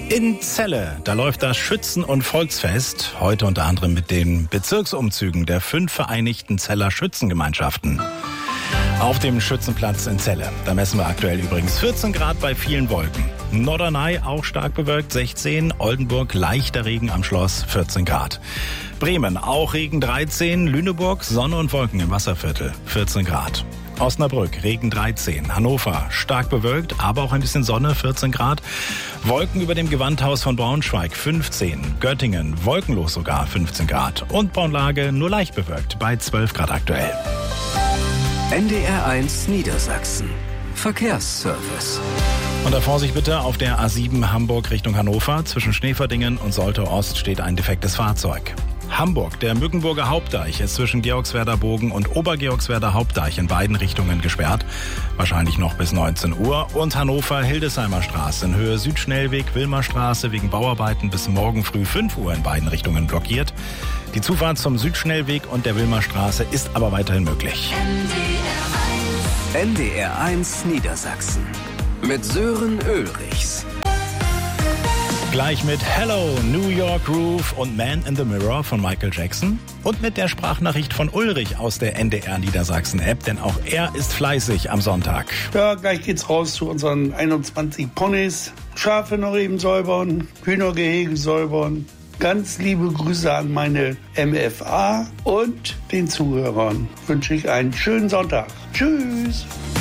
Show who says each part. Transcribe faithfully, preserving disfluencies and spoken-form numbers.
Speaker 1: In Celle, da läuft das Schützen- und Volksfest, heute unter anderem mit den Bezirksumzügen der fünf vereinigten Zeller Schützengemeinschaften. Auf dem Schützenplatz in Celle, da messen wir aktuell übrigens vierzehn Grad bei vielen Wolken. Norderney auch stark bewölkt, sechzehn, Oldenburg leichter Regen am Schloss, vierzehn Grad. Bremen auch Regen, dreizehn, Lüneburg Sonne und Wolken im Wasserviertel, vierzehn Grad. Osnabrück, Regen dreizehn. Hannover, stark bewölkt, aber auch ein bisschen Sonne, vierzehn Grad. Wolken über dem Gewandhaus von Braunschweig, fünfzehn. Göttingen, wolkenlos sogar, fünfzehn Grad. Und Braunlage nur leicht bewölkt, bei zwölf Grad aktuell.
Speaker 2: N D R eins Niedersachsen. Verkehrsservice.
Speaker 1: Und da Vorsicht bitte, auf der A sieben Hamburg Richtung Hannover. Zwischen Schneeverdingen und Soltau Ost steht ein defektes Fahrzeug. Hamburg, der Mückenburger Hauptdeich ist zwischen Georgswerder Bogen und Obergeorgswerder Hauptdeich in beiden Richtungen gesperrt. Wahrscheinlich noch bis neunzehn Uhr. Und Hannover Hildesheimer Straße in Höhe Südschnellweg Wilmerstraße wegen Bauarbeiten bis morgen früh fünf Uhr in beiden Richtungen blockiert. Die Zufahrt zum Südschnellweg und der Wilmerstraße ist aber weiterhin möglich.
Speaker 2: N D R eins Niedersachsen mit Sören Ulrichs.
Speaker 1: Gleich mit Hello, New York Groove und Man in the Mirror von Michael Jackson und mit der Sprachnachricht von Ulrich aus der N D R Niedersachsen App, denn auch er ist fleißig am Sonntag.
Speaker 3: Ja, gleich geht's raus zu unseren einundzwanzig Ponys. Schafe noch eben säubern, Hühnergehege säubern. Ganz liebe Grüße an meine M F A und den Zuhörern. Wünsche ich einen schönen Sonntag. Tschüss.